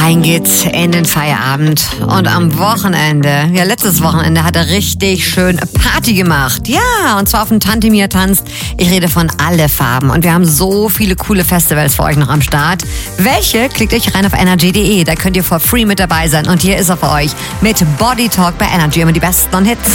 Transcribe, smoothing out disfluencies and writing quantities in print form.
Rein geht's in den Feierabend. Und am Wochenende, letztes Wochenende hat er richtig schön Party gemacht. Ja, und zwar auf dem Tante Mia tanzt. Ich rede von Alle Farben. Und wir haben so viele coole Festivals für euch noch am Start. Welche? Klickt euch rein auf energy.de. Da könnt ihr for free mit dabei sein. Und hier ist er für euch mit Body Talk bei Energy. Immer die besten Hits.